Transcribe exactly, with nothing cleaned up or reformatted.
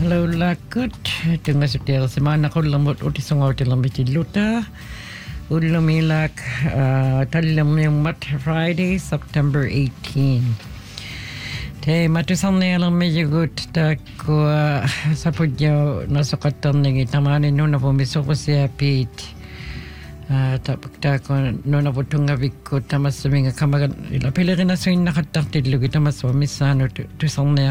Hello lakut, tunga sutil semana ko lamot utisong util lamit luta. Ulumilak talim yung mat Friday, September eighteenth. Te matusan na lang medyo good ta ko sa pudyaw nasukatan ng itamanin no na pumiso ko siya pit. Tapos ta ko no na putunga biko tamas suminga kamagan ila pilirin na sa yung nakataktil lugi tamas pumisano tusan na